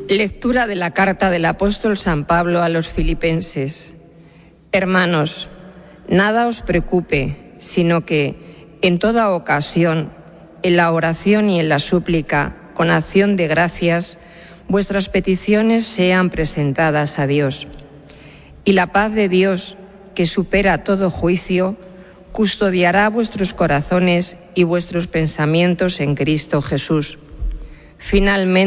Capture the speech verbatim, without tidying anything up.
Lectura de la carta del apóstol San Pablo a los Filipenses. Hermanos, nada os preocupe, sino que, en toda ocasión, en la oración y en la súplica, con acción de gracias, vuestras peticiones sean presentadas a Dios. Y la paz de Dios, que supera todo juicio, custodiará vuestros corazones y vuestros pensamientos en Cristo Jesús. Finalmente,